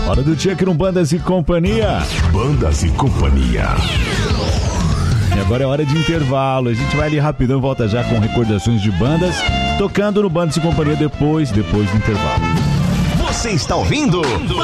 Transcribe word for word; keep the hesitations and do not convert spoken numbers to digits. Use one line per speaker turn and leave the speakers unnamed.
Hora do dia aqui no Bandas e Companhia.
Bandas e Companhia.
E agora é hora de intervalo. A gente vai ali rapidão e volta já com recordações de bandas, tocando no Bandas e Companhia depois, depois do intervalo.
Você está ouvindo